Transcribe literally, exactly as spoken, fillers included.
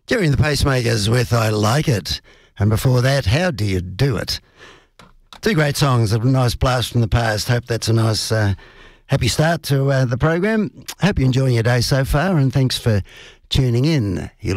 During the Pacemakers with I Like It. And before that, How Do You Do It? Two great songs, a nice blast from the past. Hope that's a nice, uh, happy start to uh, the program. Hope you're enjoying your day so far, and thanks for tuning in. You're